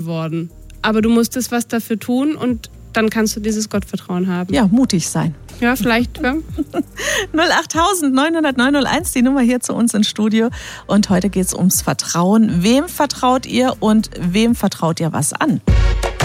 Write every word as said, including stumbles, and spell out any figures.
worden. Aber du musstest was dafür tun und dann kannst du dieses Gottvertrauen haben. Ja, mutig sein. Ja, vielleicht. Ja. null acht neun null null neun null eins, die Nummer hier zu uns ins Studio. Und heute geht es ums Vertrauen. Wem vertraut ihr und wem vertraut ihr was an?